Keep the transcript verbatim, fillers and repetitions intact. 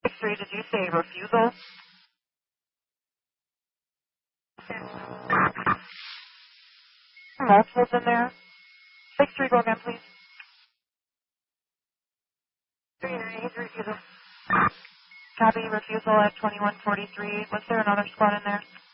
six three, did you say refusal? Multiples in there. six three, go again, please. three nine, refusal. Copy, refusal at twenty-one forty-three. Was there another squad in there?